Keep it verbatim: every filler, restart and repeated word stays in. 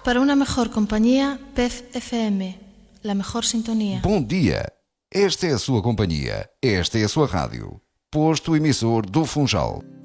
Para una mejor compañía, P E F F M, la mejor sintonía. Bom dia, esta é a sua companhia, esta é a sua rádio, posto emissor do Funchal.